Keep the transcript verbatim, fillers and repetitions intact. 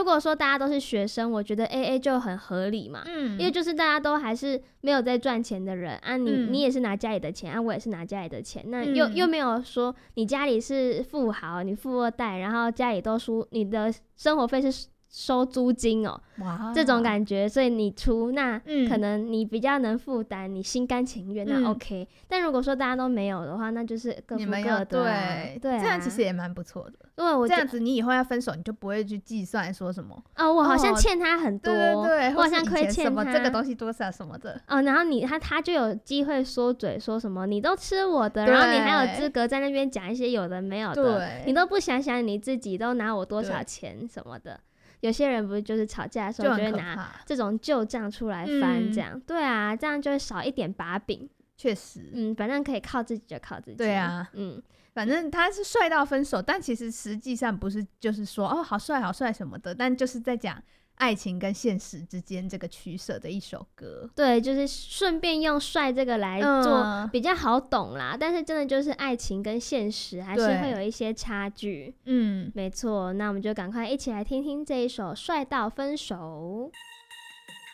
果说大家都是学生，我觉得 A A 就很合理嘛，嗯，因为就是大家都还是没有在赚钱的人啊你，你、嗯、你也是拿家里的钱啊，我也是拿家里的钱，那又、嗯、又没有说你家里是富豪，你富二代，然后家里都输，你的生活费是收租金哦，哇，这种感觉，所以你出那、嗯、可能你比较能负担，你心甘情愿，那 OK、嗯。但如果说大家都没有的话，那就是各付各的、啊， 对对、啊， 这样其实也蛮不错的。 对，我这样子你以后要分手，你就不会去计算说什么哦，我好像欠他很多， 哦、对对对， 我好像亏欠他什么这个东西多少什么的哦，然后你他他就有机会说嘴说什么你都吃我的，然后你还有资格在那边讲一些有的没有的，你都不想想你自己都拿我多少钱什么的。有些人不是就是吵架的时候就会拿这种旧账出来翻，这样、嗯、对啊，这样就会少一点把柄。 确实， 嗯，反正可以靠自己就靠自己。 对啊，嗯，反正他是帅到分手，但其实实际上不是，就是说哦好帅好帅什么的，但就是在讲爱情跟现实之间这个取舍的一首歌。 对，就是顺便用帅这个来做比较好懂啦、嗯、但是真的就是爱情跟现实还是会有一些差距。嗯，没错，那我们就赶快一起来听听这一首帅到分手。